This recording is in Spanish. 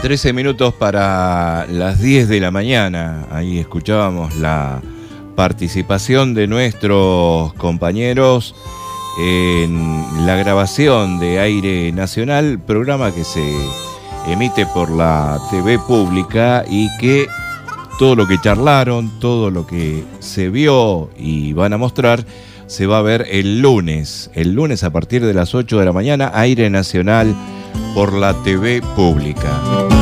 13 minutos para las 10 de la mañana. Ahí escuchábamos la participación de nuestros compañeros en la grabación de Aire Nacional, programa que se emite por la TV pública y que todo lo que charlaron, todo lo que se vio y van a mostrar, se va a ver el lunes a partir de las 8 de la mañana, Aire Nacional por la TV pública.